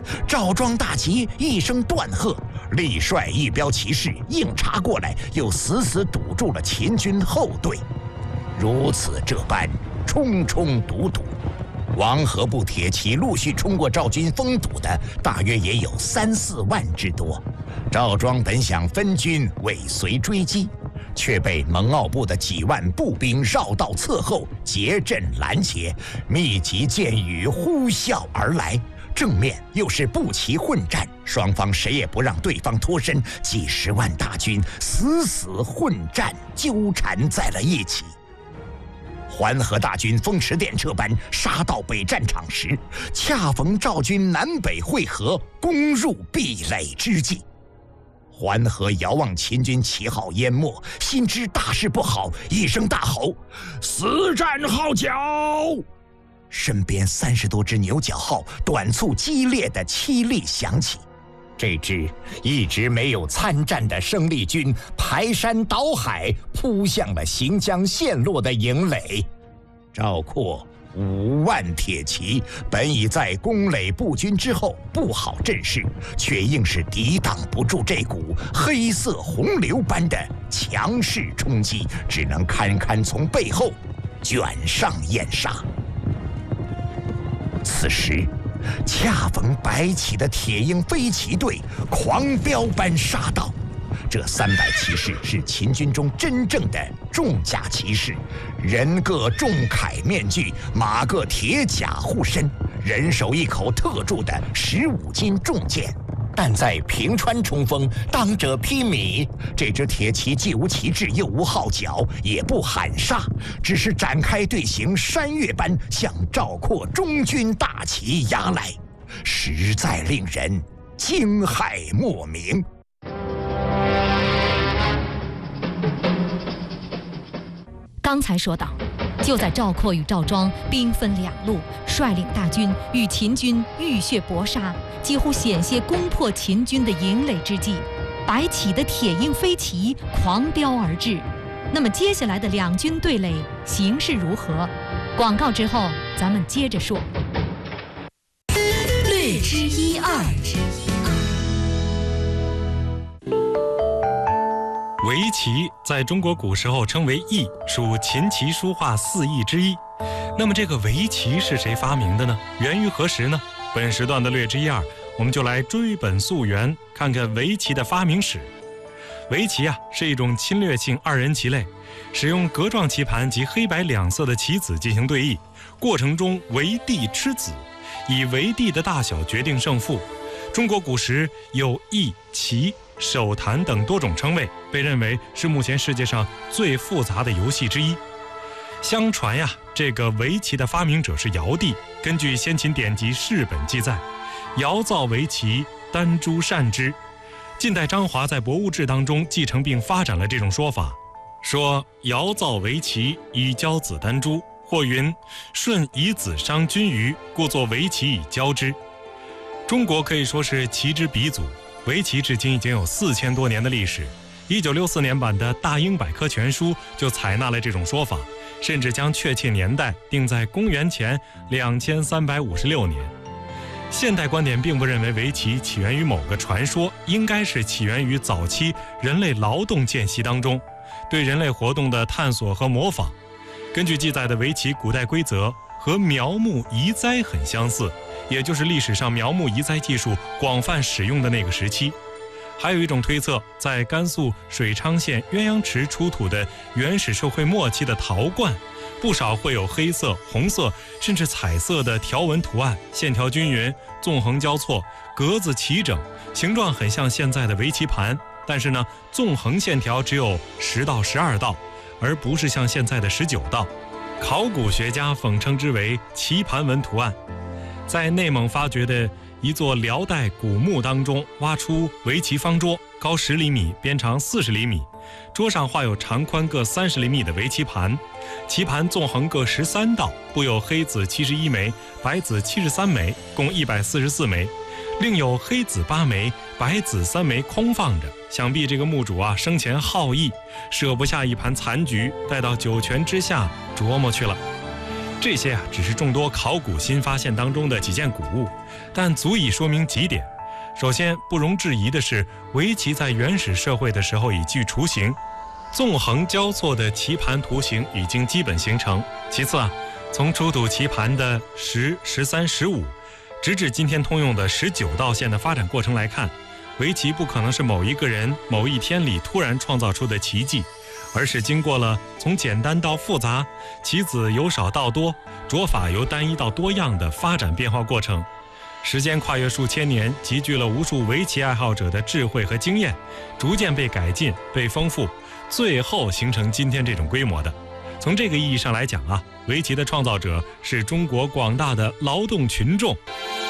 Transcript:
赵庄大旗一声断喝，力率一彪骑士硬插过来，又死死堵住了秦军后队。如此这般，冲冲堵堵，王河部铁骑陆续冲过赵军封堵的，大约也有3、4万之多。赵庄本想分军尾随追击，却被蒙骜部的几万步兵绕道侧后，结阵拦截，密集箭雨呼啸而来。正面又是步骑混战，双方谁也不让对方脱身，几十万大军死死混战，纠缠在了一起。环河大军风驰电掣般杀到北战场时，恰逢赵军南北会合，攻入壁垒之际。环河遥望秦军旗号淹没，心知大事不好，一声大吼：“死战号角！”身边30多只牛角号短促激烈的凄厉响起。这支一直没有参战的生力军排山倒海扑向了行将陷落的营垒。赵括5万铁骑本已在攻垒步军之后布好阵势，却硬是抵挡不住这股黑色洪流般的强势冲击，只能堪堪从背后卷上燕杀。此时恰逢白起的铁鹰飞骑队狂飙般杀到。这300骑士是秦军中真正的重甲骑士，人各重铠面具，马各铁甲护身，人手一口特铸的15斤重剑。但在平川冲锋，当者披靡，这支铁骑既无旗帜，又无号角，也不喊杀，只是展开队形，山岳般向赵括中军大旗压来，实在令人惊骇莫名。 刚才说到，就在赵括与赵庄兵分2路，率领大军与秦军浴血搏杀，几乎险些攻破秦军的营垒之际，白起的铁鹰飞骑狂飙而至。那么接下来的2军对垒形势如何？广告之后咱们接着说。 略知一二。 围棋在中国古时候称为弈，属琴棋书画4艺之一。那么这个围棋是谁发明的呢？源于何时呢？本时段的略知一二，我们就来追本溯源，看看围棋的发明史。围棋是一种侵略性2人棋类，使用格状棋盘及黑白2色的棋子进行对弈，过程中围地吃子，以围地的大小决定胜负。中国古时有弈、棋、手谈等多种称谓，被认为是目前世界上最复杂的游戏之一。相传这个围棋的发明者是尧帝。根据先秦典籍《世本》记载，尧造围棋，丹朱善之。近代张华在《博物志》当中继承并发展了这种说法，说尧造围棋，以教子丹朱，或云舜以子伤君虞，故作围棋以教之。中国可以说是棋之鼻祖，围棋至今已经有4000多年的历史。1964年版的《大英百科全书》就采纳了这种说法，甚至将确切年代定在公元前2356年。现代观点并不认为围棋起源于某个传说，应该是起源于早期人类劳动间隙当中对人类活动的探索和模仿。根据记载的围棋古代规则和苗木移栽很相似，也就是历史上苗木移栽技术广泛使用的那个时期。还有一种推测，在甘肃水昌县鸳鸯池出土的原始社会末期的陶罐，不少会有黑色、红色甚至彩色的条纹图案，线条均匀，纵横交错，格子齐整，形状很像现在的围棋盘，但是呢，纵横线条只有10到12道，而不是像现在的19道。考古学家讽称之为棋盘纹图案。在内蒙发掘的一座辽代古墓当中，挖出围棋方桌，高10厘米，边长40厘米，桌上画有长宽各30厘米的围棋盘，棋盘纵横各13道，布有黑子71枚，白子73枚，共144枚，另有黑子8枚，白子3枚空放着。想必这个墓主生前好弈，舍不下一盘残局，带到九泉之下琢磨去了。 这些只是众多考古新发现当中的几件古物，但足以说明几点。首先，不容置疑的是，围棋在原始社会的时候已具雏形，纵横交错的棋盘图形已经基本形成。其次从出土棋盘的10、13、15，直至今天通用的19道线的发展过程来看，围棋不可能是某一个人某一天里突然创造出的奇迹，而是经过了从简单到复杂、棋子由少到多、着法由单一到多样的发展变化过程。时间跨越数千年，集聚了无数围棋爱好者的智慧和经验，逐渐被改进、被丰富，最后形成今天这种规模的。从这个意义上来讲围棋的创造者是中国广大的劳动群众。